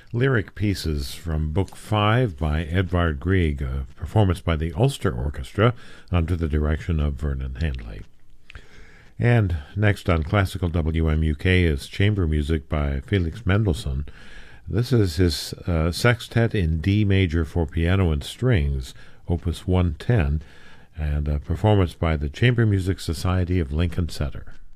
Lyric pieces from Book 5 by Edvard Grieg, a performance by the Ulster Orchestra under the direction of Vernon Handley. And next on Classical WMUK is chamber music by Felix Mendelssohn. This is his sextet in D major for piano and strings, Opus 110, and a performance by the Chamber Music Society of Lincoln Center.